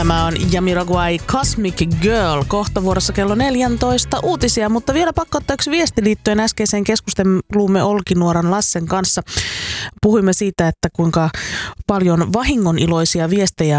Tämä on Jamiroquai Cosmic Girl. Kohta vuorossa kello 14 uutisia, mutta vielä pakko ottaa yksi viesti liittyen äskeiseen keskusteluumme Olkinuoran Lassen kanssa. Puhuimme siitä, että kuinka paljon vahingoniloisia viestejä